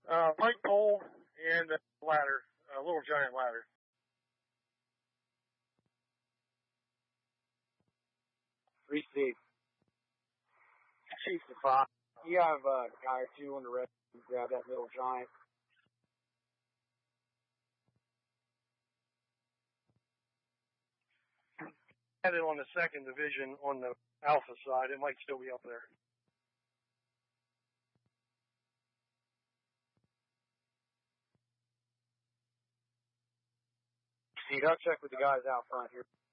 Pike pole and a ladder, a little giant ladder. Receive. Chief to 5. You have a guy or two on the red. Grab that middle giant. Had it on the second division on the Alpha side. It might still be up there. See, I'll check with the guys out front here.